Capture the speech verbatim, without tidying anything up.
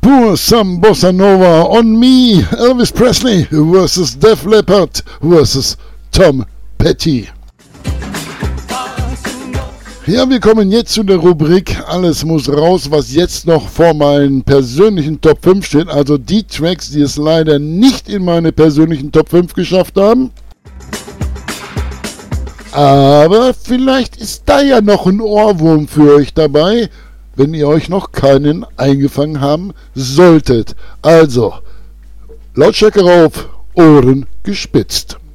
Pour some Bossa Nova on me, Elvis Presley versus Def Leppard versus Tom Petty. Ja, wir kommen jetzt zu der Rubrik Alles muss raus, was jetzt noch vor meinen persönlichen Top fünf steht. Also die Tracks, die es leider nicht in meine persönlichen Top fünf geschafft haben. Aber vielleicht ist da ja noch ein Ohrwurm für euch dabei, wenn ihr euch noch keinen eingefangen haben solltet. Also, Lautstärke rauf, Ohren gespitzt.